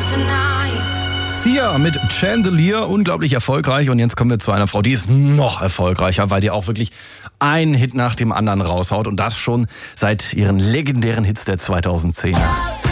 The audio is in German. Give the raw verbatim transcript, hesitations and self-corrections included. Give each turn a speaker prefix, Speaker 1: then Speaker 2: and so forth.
Speaker 1: Sia mit Chandelier, unglaublich erfolgreich. Und jetzt kommen wir zu einer Frau, die ist noch erfolgreicher, weil die auch wirklich einen Hit nach dem anderen raushaut. Und das schon seit ihren legendären Hits der zweitausendzehner.